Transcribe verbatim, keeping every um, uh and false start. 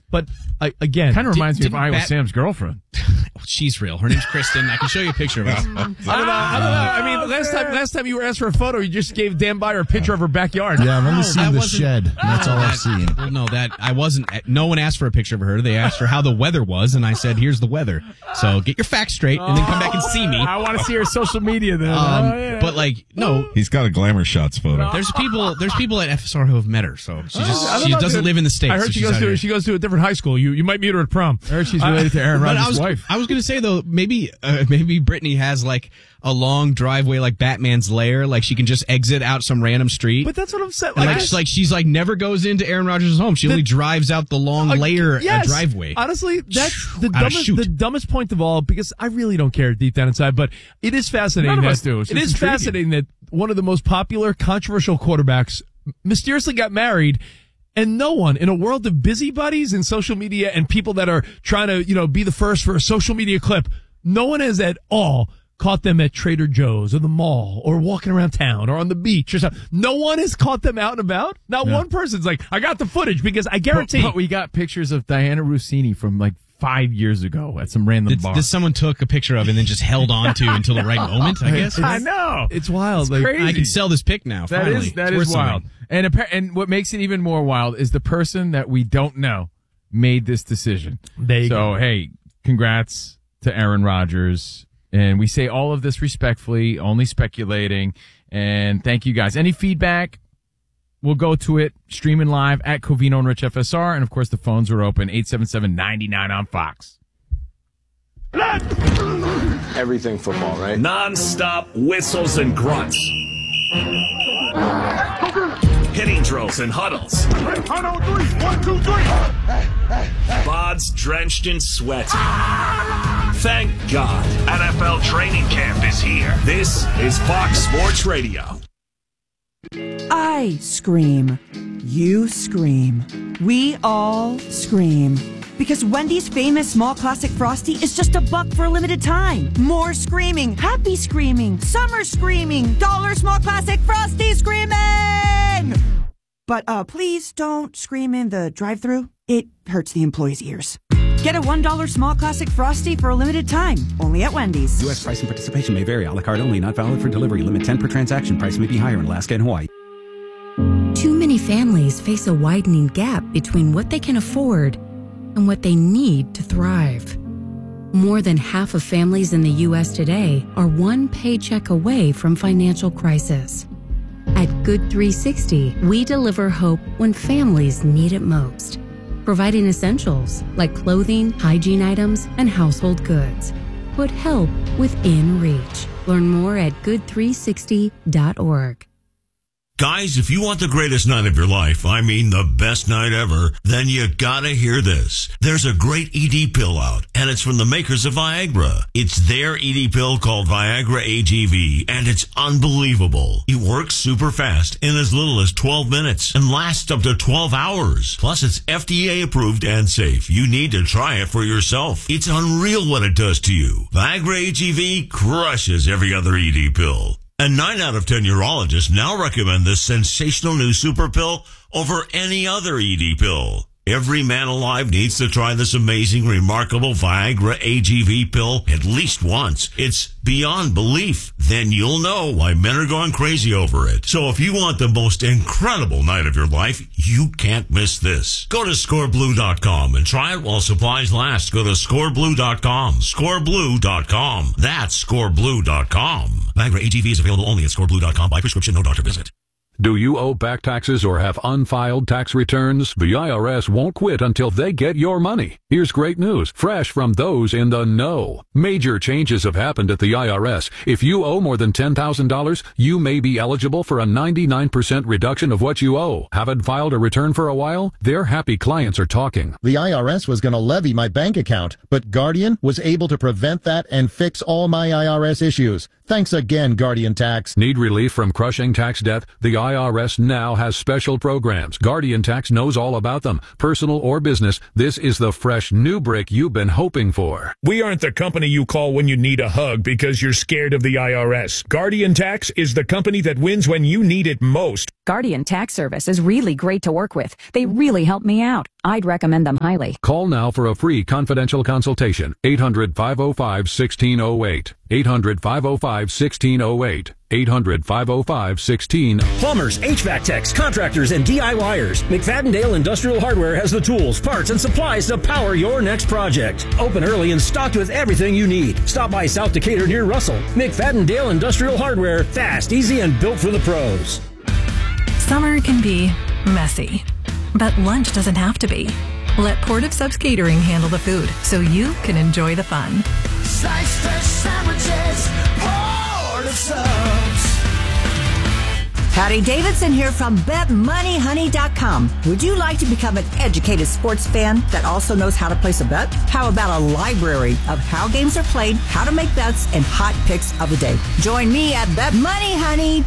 But I, again, kind of reminds did, me of Iowa Bat- Sam's girlfriend. She's real. Her name's Kristen. I can show you a picture of her. I don't know. I don't know. I mean, last time, last time you were asked for a photo, you just gave Dan Byer a picture of her backyard. Yeah, I've only No, seen that the wasn't- shed. That's all I've seen. Well, no, that I wasn't. No one asked for a picture of her. They asked for how the weather was, and I said, "Here's the weather." So get your facts straight, and then come back and see me. I want to see her social media then. Um, Oh, yeah. But like, no, He's got a glamour shots photo. there's people. There's people at F S R who have met her, so she I just don't she know, doesn't dude. live in the states. I heard so she she's goes out to here. she goes to a different high school. You you might meet her at prom. I heard she's related to Aaron But Rodgers' I was, wife. I was going to say though, maybe uh, maybe Brittany has like a long driveway like Batman's lair, like she can just exit out some random street. But that's what I'm saying. And Like, like, she's like she's like never goes into Aaron Rodgers' home. She The- only drives out the long Uh, layer yes. uh, driveway. Honestly, that's the Gotta dumbest, shoot. the dumbest point of all, because I really don't care deep down inside, but it is fascinating. None of that, us do. It's It just is intriguing. fascinating that one of the most popular, controversial quarterbacks mysteriously got married, and no one in a world of busybodies and social media and people that are trying to, you know, be the first for a social media clip, no one has at all caught them at Trader Joe's or the mall or walking around town or on the beach or something. No one has caught them out and about. Not No. one person's like, I got the footage, because I But, guarantee. but we got pictures of Diana Rossini from like five years ago at some random That, bar. that someone took a picture of and then just held on to until the right moment, I guess. I know. It's wild. It's like, crazy. I can sell this pic now. That finally. is that It's is worth wild. something. And appa- and what makes it even more wild is the person that we don't know made this decision. There you so go. hey, congrats to Aaron Rodgers. And we say all of this respectfully, only speculating. And thank you guys. Any feedback? We'll go to it streaming live at Covino and Rich F S R. And of course, the phones are open eight seven seven, nine nine on Fox. Everything football, right? Non-stop whistles and grunts. Hitting drills and huddles. One, two, three. Bods drenched in sweat. Thank God, N F L training camp is here. This is Fox Sports Radio. I scream. You scream. We all scream. Because Wendy's famous small classic Frosty is just a buck for a limited time. More screaming, happy screaming, summer screaming, dollar small classic Frosty screaming! But uh, please don't scream in the drive-thru. It hurts the employees' ears. Get a one dollar small classic Frosty for a limited time, only at Wendy's. U S price and participation may vary. A la carte only, not valid for delivery. Limit ten per transaction. Price may be higher in Alaska and Hawaii. Too many families face a widening gap between what they can afford and what they need to thrive. More than half of families in the U S today are one paycheck away from financial crisis. At Good three sixty, we deliver hope when families need it most, providing essentials like clothing, hygiene items, and household goods. Put help within reach. Learn more at good three sixty dot org. Guys, if you want the greatest night of your life, I mean the best night ever, then you gotta hear this. There's a great E D pill out, and it's from the makers of Viagra. It's their E D pill called Viagra A G V, and it's unbelievable. It works super fast in as little as twelve minutes and lasts up to twelve hours. Plus, it's F D A approved and safe. You need to try it for yourself. It's unreal what it does to you. Viagra A G V crushes every other E D pill. And nine out of ten urologists now recommend this sensational new super pill over any other E D pill. Every man alive needs to try this amazing, remarkable Viagra A G V pill at least once. It's beyond belief. Then you'll know why men are going crazy over it. So if you want the most incredible night of your life, you can't miss this. Go to score blue dot com and try it while supplies last. Go to score blue dot com. score blue dot com. That's score blue dot com. Viagra A G V is available only at score blue dot com by prescription, no doctor visit. Do you owe back taxes or have unfiled tax returns? The I R S won't quit until they get your money. Here's great news, fresh from those in the know. Major changes have happened at the I R S. If you owe more than ten thousand dollars, you may be eligible for a ninety-nine percent reduction of what you owe. Haven't filed a return for a while? Their happy clients are talking. The I R S was going to levy my bank account, but Guardian was able to prevent that and fix all my I R S issues. Thanks again, Guardian Tax. Need relief from crushing tax debt? The I R S now has special programs. Guardian Tax knows all about them. Personal or business, this is the fresh new brick you've been hoping for. We aren't the company you call when you need a hug because you're scared of the I R S. Guardian Tax is the company that wins when you need it most. Guardian Tax Service is really great to work with. They really help me out. I'd recommend them highly. Call now for a free confidential consultation. eight hundred, five oh five, one six oh eight. eight hundred, five oh five, one six oh eight. eight hundred, five oh five, one six oh eight. Plumbers, H V A C techs, contractors, and D I Y ers. McFadden-Dale Industrial Hardware has the tools, parts, and supplies to power your next project. Open early and stocked with everything you need. Stop by South Decatur near Russell. McFadden-Dale Industrial Hardware. Fast, easy, and built for the pros. Summer can be messy, but lunch doesn't have to be. Let Port of Subs Catering handle the food so you can enjoy the fun. Sliced fresh sandwiches, Port of Subs. Patty Davidson here from Bet Money Honey dot com. Would you like to become an educated sports fan that also knows how to place a bet? How about a library of how games are played, how to make bets, and hot picks of the day? Join me at Bet Money Honey